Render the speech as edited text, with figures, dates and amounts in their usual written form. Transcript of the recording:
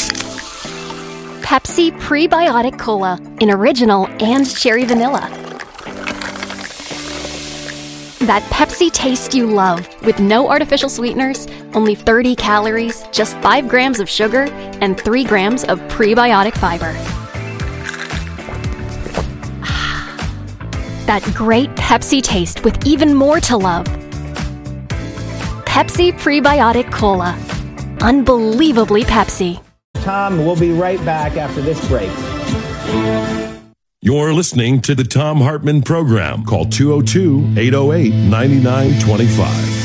Pepsi Prebiotic Cola in original and cherry vanilla. That Pepsi taste you love, with no artificial sweeteners, only 30 calories, just 5 grams of sugar, and 3 grams of prebiotic fiber. That great Pepsi taste with even more to love. Pepsi Prebiotic Cola. Unbelievably Pepsi. Tom, we'll be right back after this break. You're listening to the Thom Hartmann Program. Call 202-808-9925.